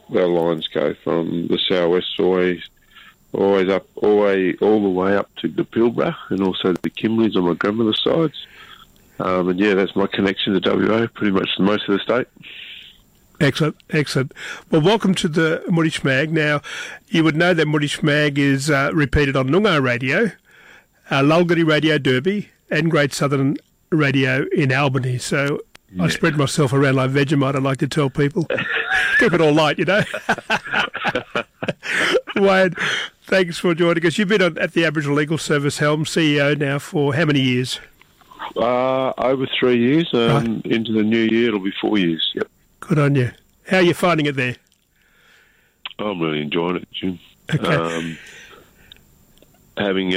our lines go from the southwest always up, all the way up to the Pilbara and also the Kimberleys on my grandmother's sides. And yeah, that's my connection to WA, pretty much most of the state. Excellent, excellent. Well, welcome to the Moorish Mag. Now, you would know that Moorish Mag is repeated on Noongar Radio, Lulgari Radio Derby, and Great Southern Radio in Albany. So yeah. I spread myself around like Vegemite, I like to tell people. Keep it all light, you know. Wayne, thanks for joining us. You've been at the Aboriginal Legal Service Helm, CEO now for how many years? Over 3 years. Right. Into the new year, it'll be 4 years. Yep. Good on you. How are you finding it there? I'm really enjoying it, Jim. Okay. Having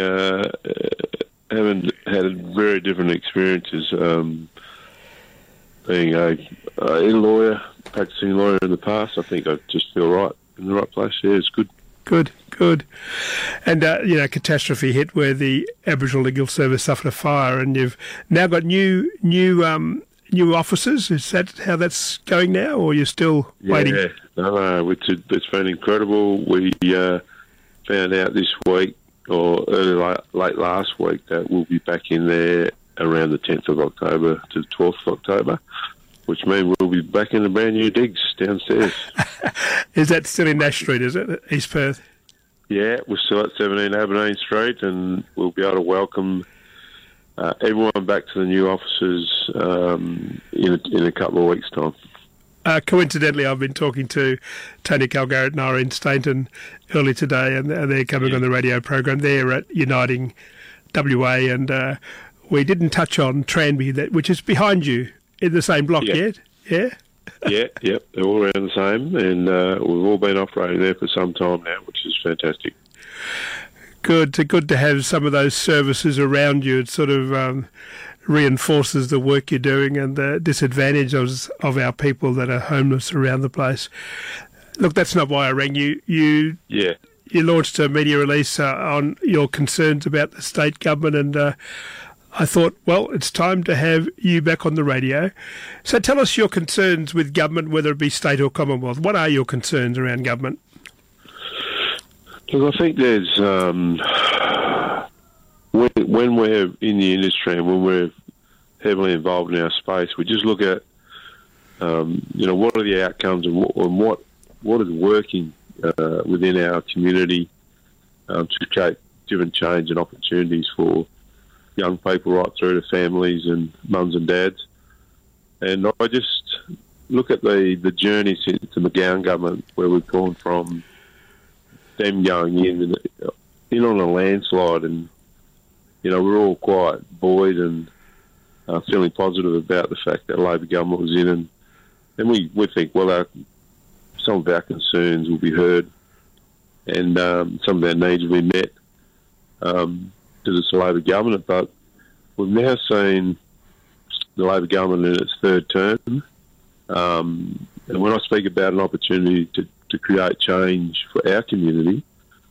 had very different experiences. Being a lawyer, practicing lawyer in the past, I think I just feel right in the right place. Yeah, it's good. Good. And, catastrophe hit where the Aboriginal Legal Service suffered a fire, and you've now got new officers. Is that how that's going now, or you're still waiting? Yeah, no, it's been incredible. We found out this week, or late last week, that we'll be back in there around the 10th of October to the 12th of October, which means we'll be back in the brand new digs downstairs. Is that still in Nash Street, is it, East Perth? Yeah, we're still at 17 Aberdeen Street, and we'll be able to welcome everyone back to the new offices in a couple of weeks' time. Coincidentally, I've been talking to Tony Calgarrett and Irene Stainton early today, and they're coming on the radio program. They're at Uniting WA, and we didn't touch on Tranby, which is behind you in the same block yet. Yeah? Yep. They're all around the same, and we've all been operating there for some time now, which is fantastic. Good to have some of those services around you. It sort of reinforces the work you're doing and the disadvantages of our people that are homeless around the place. Look, that's not why I rang you. You launched a media release on your concerns about the state government, and I thought, well, it's time to have you back on the radio. So tell us your concerns with government, whether it be state or Commonwealth. What are your concerns around government? Look, I think there's when we're in the industry and when we're heavily involved in our space, we just look at what are the outcomes and what is working within our community to create different change and opportunities for young people right through to families and mums and dads. And I just look at the journey since the McGowan government, where we've gone from them going in on a landslide, and we're all quite buoyed and feeling positive about the fact that Labor government was in, and we think, well, some of our concerns will be heard, and some of our needs will be met because it's a Labor government. But we've now seen the Labor government in its third term, and when I speak about an opportunity to create change for our community,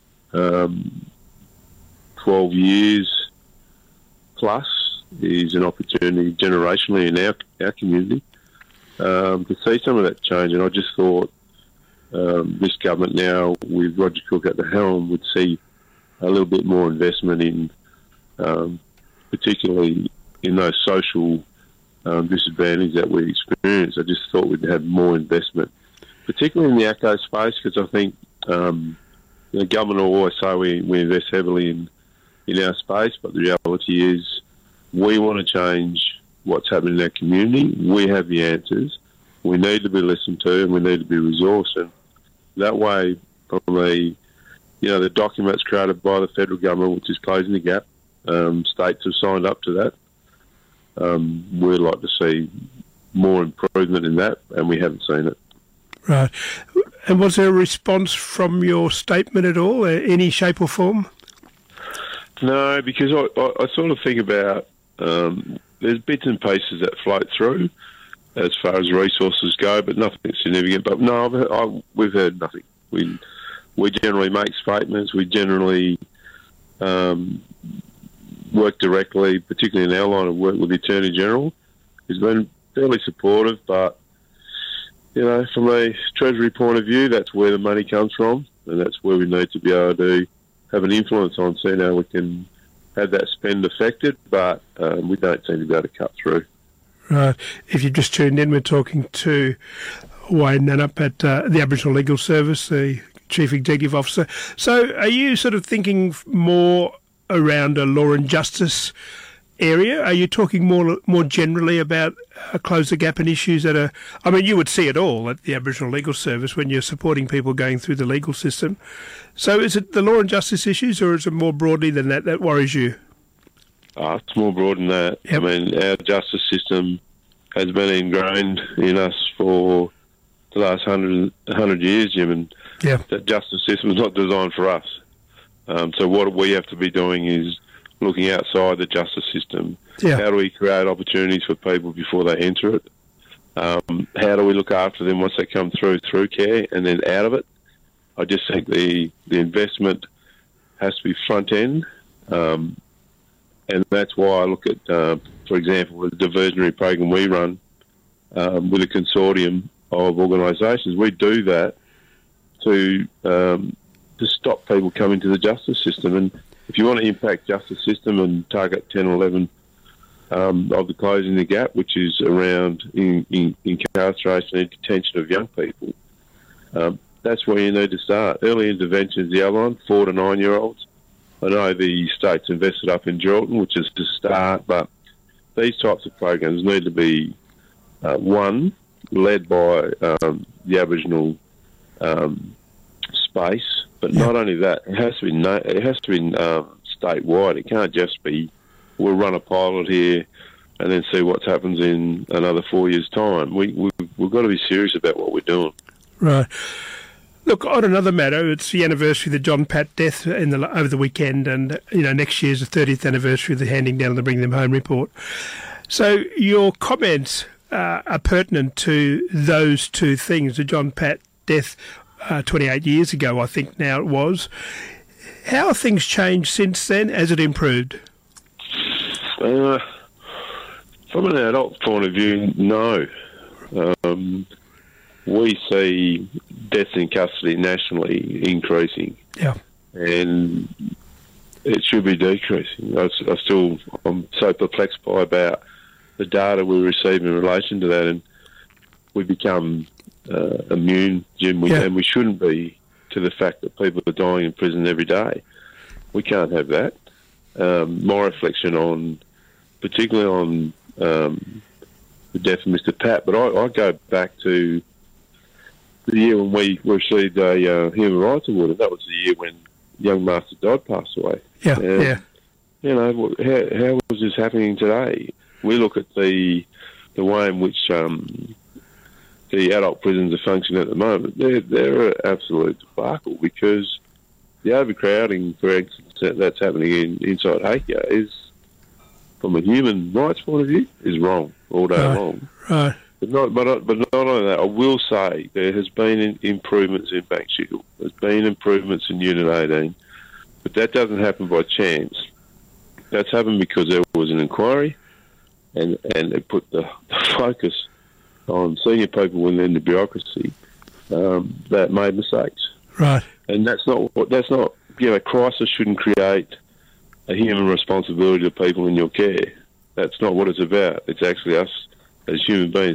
12 years plus is an opportunity generationally in our community to see some of that change. And I just thought this government now, with Roger Cook at the helm, would see a little bit more investment in particularly in those social disadvantages that we experience. I just thought we'd have more investment, particularly in the ACO space, because I think the government will always say we invest heavily in our space, but the reality is we want to change what's happening in our community. We have the answers. We need to be listened to, and we need to be resourced. And that way, from the documents created by the federal government, which is closing the gap, states have signed up to that. We'd like to see more improvement in that, and we haven't seen it. Right. And was there a response from your statement at all, any shape or form? No, because I sort of think about there's bits and pieces that float through as far as resources go, but nothing significant. But no, we've heard nothing. We generally make statements. We generally work directly, particularly in our line of work, with the Attorney General, who's been fairly supportive, but from a Treasury point of view, that's where the money comes from, and that's where we need to be able to have an influence on, seeing how we can have that spend affected, but we don't seem to be able to cut through. Right. If you just tuned in, we're talking to Wayne Nannup at the Aboriginal Legal Service, the Chief Executive Officer. So are you sort of thinking more around a law and justice area? Are you talking more generally about close the gap in issues that are... I mean, you would see it all at the Aboriginal Legal Service when you're supporting people going through the legal system. So is it the law and justice issues, or is it more broadly than that worries you? It's more broad than that. Yep. I mean, our justice system has been ingrained in us for the last 100 years, Jim, and that justice system is not designed for us. So what we have to be doing is looking outside the justice system. Yeah. How do we create opportunities for people before they enter it? How do we look after them once they come through care and then out of it? I just think the investment has to be front end, and that's why I look at, for example, the diversionary program we run with a consortium of organisations. We do that to stop people coming to the justice system. And if you want to impact justice system and target 10 or 11 of the closing the gap, which is around incarceration and detention of young people, that's where you need to start. Early intervention is the other one, 4 to 9 year olds. I know the state's invested up in Geraldton, which is to start, but these types of programs need to be, one, led by the Aboriginal space, but not only that, it has to be statewide. It can't just be, we'll run a pilot here and then see what happens in another 4 years' time. We've got to be serious about what we're doing. Right. Look, on another matter, it's the anniversary of the John Pat death over the weekend, and next year's the 30th anniversary of the handing down of the Bring Them Home report. So your comments are pertinent to those two things, the John Pat death 28 years ago, I think now it was. How have things changed since then? Has it improved? From an adult point of view, no. We see deaths in custody nationally increasing. Yeah. And it should be decreasing. I'm so perplexed by about the data we receive in relation to that, and we become immune, Jim, and we shouldn't be, to the fact that people are dying in prison every day. We can't have that. My reflection particularly on the death of Mr. Pat, but I go back to the year when we received a Human Rights Award, and that was the year when young Master Dodd passed away. How was this happening today? We look at the way in which the adult prisons are functioning at the moment. They're an absolute debacle, because the overcrowding, for instance, that's happening inside Hakea is, from a human rights point of view, is wrong all day long. Right. But not only that, I will say there has been improvements in Bank Schickle. There's been improvements in Unit 18, but that doesn't happen by chance. That's happened because there was an inquiry, and it put the focus on senior people within the bureaucracy that made mistakes. Right. And that's not. Crisis shouldn't create a human responsibility to people in your care. That's not what it's about. It's actually us as human beings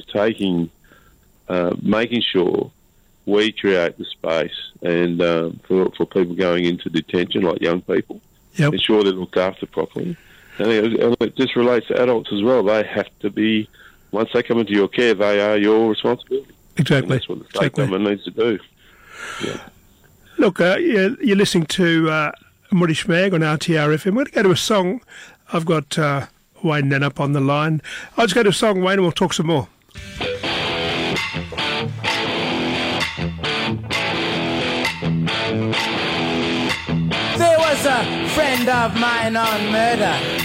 making sure we create the space and for people going into detention, like young people, ensure they're looked after properly. And it just relates to adults as well. They have to be, once they come into your care, they are your responsibility. Exactly. And that's what the state government needs to do. Yeah. Look, you're listening to Moody Schmag on RTR FM. We're going to go to a song. I've got Wayne Nannup on the line. I'll just go to a song, Wayne, and we'll talk some more. There was a friend of mine on murder.